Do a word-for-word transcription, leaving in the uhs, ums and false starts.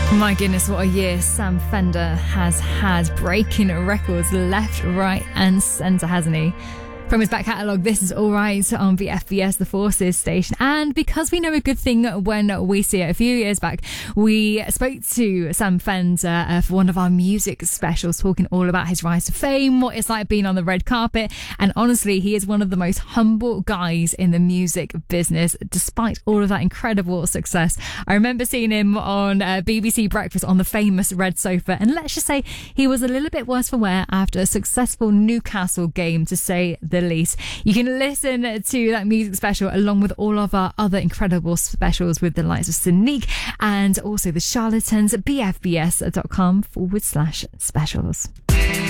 My goodness, what a year Sam Fender has had, breaking records left, right and centre, hasn't he? From his back catalogue, this is Alright on the F B S, the Forces station. And because we know a good thing when we see it, a few years back, we spoke to Sam Fender uh, for one of our music specials, talking all about his rise to fame, what it's like being on the red carpet. And honestly, he is one of the most humble guys in the music business, despite all of that incredible success. I remember seeing him on uh, B B C Breakfast on the famous red sofa. And let's just say he was a little bit worse for wear after a successful Newcastle game, to say the least. You can listen to that music special along with all of our other incredible specials with the likes of Sonique and also the Charlatans at b f b s dot com forward slash specials.